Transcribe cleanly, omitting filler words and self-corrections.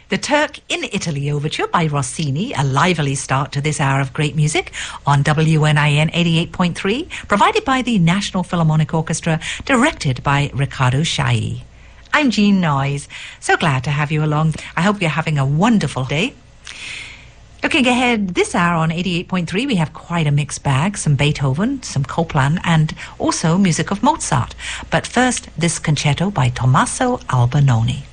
The Turk in Italy Overture by Rossini, a lively start to this hour of great music on WNIN 88.3, provided by the National Philharmonic Orchestra, directed by Riccardo Chailly. I'm Jean Noyes. So glad to have you along. I hope you're having a wonderful day. Looking ahead this hour on 88.3, we have quite a mixed bag, some Beethoven, some Copland, and also music of Mozart. But first, this concerto by Tommaso Albinoni.